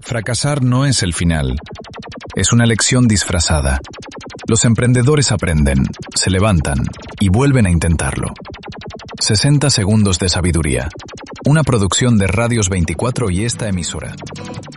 Fracasar no es el final. Es una lección disfrazada. Los emprendedores aprenden, se levantan y vuelven a intentarlo. 60 segundos de sabiduría. Una producción de Radios 24 y esta emisora.